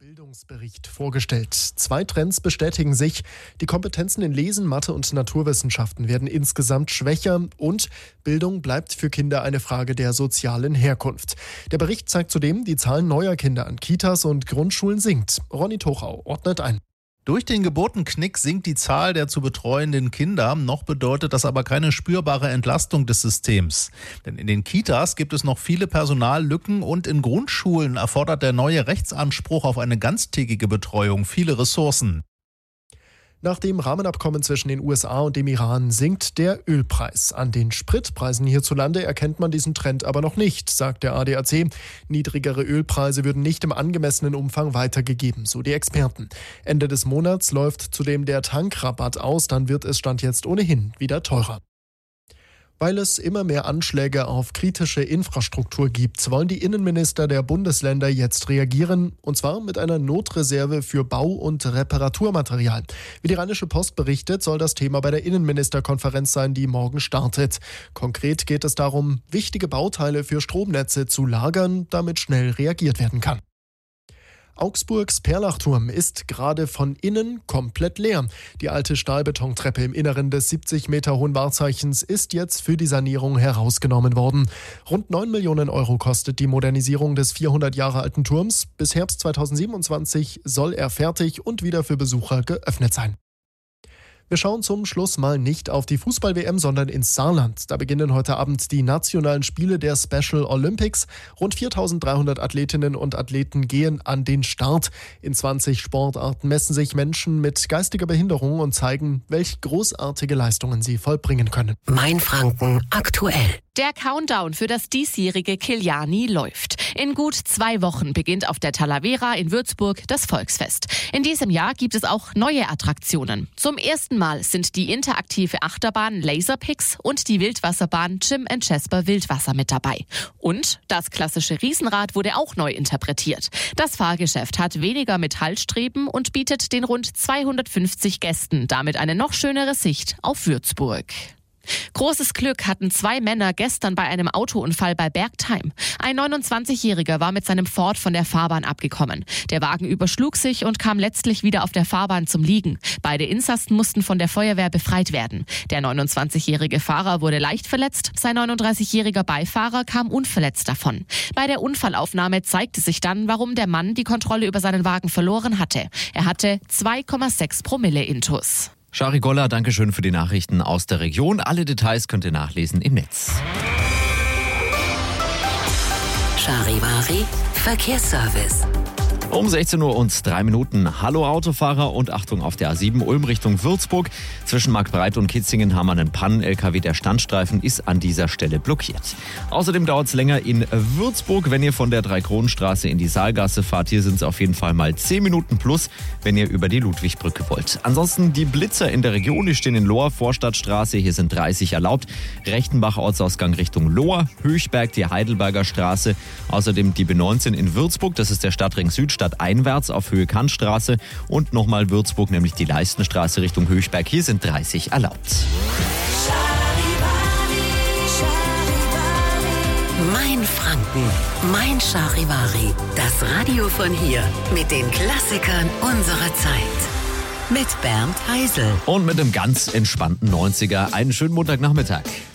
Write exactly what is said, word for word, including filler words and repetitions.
Bildungsbericht vorgestellt. Zwei Trends bestätigen sich. Die Kompetenzen in Lesen, Mathe und Naturwissenschaften werden insgesamt schwächer und Bildung bleibt für Kinder eine Frage der sozialen Herkunft. Der Bericht zeigt zudem, die Zahl neuer Kinder an Kitas und Grundschulen sinkt. Ronny Tochau ordnet ein. Durch den Geburtenknick sinkt die Zahl der zu betreuenden Kinder. Noch bedeutet das aber keine spürbare Entlastung des Systems. Denn in den Kitas gibt es noch viele Personallücken und in Grundschulen erfordert der neue Rechtsanspruch auf eine ganztägige Betreuung viele Ressourcen. Nach dem Rahmenabkommen zwischen den U S A und dem Iran sinkt der Ölpreis. An den Spritpreisen hierzulande erkennt man diesen Trend aber noch nicht, sagt der A D A C. Niedrigere Ölpreise würden nicht im angemessenen Umfang weitergegeben, so die Experten. Ende des Monats läuft zudem der Tankrabatt aus, dann wird es Stand jetzt ohnehin wieder teurer. Weil es immer mehr Anschläge auf kritische Infrastruktur gibt, wollen die Innenminister der Bundesländer jetzt reagieren, und zwar mit einer Notreserve für Bau- und Reparaturmaterial. Wie die Rheinische Post berichtet, soll das Thema bei der Innenministerkonferenz sein, die morgen startet. Konkret geht es darum, wichtige Bauteile für Stromnetze zu lagern, damit schnell reagiert werden kann. Augsburgs Perlachturm ist gerade von innen komplett leer. Die alte Stahlbetontreppe im Inneren des siebzig Meter hohen Wahrzeichens ist jetzt für die Sanierung herausgenommen worden. Rund neun Millionen Euro kostet die Modernisierung des vierhundert Jahre alten Turms. Bis Herbst zweitausendsiebenundzwanzig soll er fertig und wieder für Besucher geöffnet sein. Wir schauen zum Schluss mal nicht auf die Fußball-W M, sondern ins Saarland. Da beginnen heute Abend die nationalen Spiele der Special Olympics. Rund viertausenddreihundert Athletinnen und Athleten gehen an den Start. In zwanzig Sportarten messen sich Menschen mit geistiger Behinderung und zeigen, welch großartige Leistungen sie vollbringen können. Mainfranken aktuell. Der Countdown für das diesjährige Kiliani läuft. In gut zwei Wochen beginnt auf der Talavera in Würzburg das Volksfest. In diesem Jahr gibt es auch neue Attraktionen. Zum ersten Mal sind die interaktive Achterbahn Laserpix und die Wildwasserbahn Jim and Jasper Wildwasser mit dabei. Und das klassische Riesenrad wurde auch neu interpretiert. Das Fahrgeschäft hat weniger Metallstreben und bietet den rund zweihundertfünfzig Gästen damit eine noch schönere Sicht auf Würzburg. Großes Glück hatten zwei Männer gestern bei einem Autounfall bei Bergtheim. Ein neunundzwanzigjähriger war mit seinem Ford von der Fahrbahn abgekommen. Der Wagen überschlug sich und kam letztlich wieder auf der Fahrbahn zum Liegen. Beide Insassen mussten von der Feuerwehr befreit werden. Der neunundzwanzigjährige Fahrer wurde leicht verletzt, sein neununddreißigjähriger Beifahrer kam unverletzt davon. Bei der Unfallaufnahme zeigte sich dann, warum der Mann die Kontrolle über seinen Wagen verloren hatte. Er hatte zwei Komma sechs Promille Intus. Shari Goller, danke schön für die Nachrichten aus der Region. Alle Details könnt ihr nachlesen im Netz. Charivari Verkehrsservice. Um sechzehn Uhr und drei Minuten. Hallo Autofahrer und Achtung auf der A sieben Ulm Richtung Würzburg. Zwischen Marktbreit und Kitzingen haben wir einen Pannen-L K W. Der Standstreifen ist an dieser Stelle blockiert. Außerdem dauert es länger in Würzburg, wenn ihr von der Dreikronenstraße in die Saalgasse fahrt. Hier sind es auf jeden Fall mal zehn Minuten plus, wenn ihr über die Ludwigbrücke wollt. Ansonsten die Blitzer in der Region, die stehen in Lohr, Vorstadtstraße. Hier sind dreißig erlaubt. Rechtenbach Ortsausgang Richtung Lohr, Höchberg, die Heidelberger Straße. Außerdem die B neunzehn in Würzburg, das ist der Stadtring Süd, einwärts auf Höhe Kantstraße und nochmal Würzburg, nämlich die Leistenstraße Richtung Höchberg. Hier sind dreißig erlaubt. Mainfranken, mein Charivari. Das Radio von hier mit den Klassikern unserer Zeit. Mit Bernd Heisel. Und mit einem ganz entspannten neunziger. Einen schönen Montagnachmittag.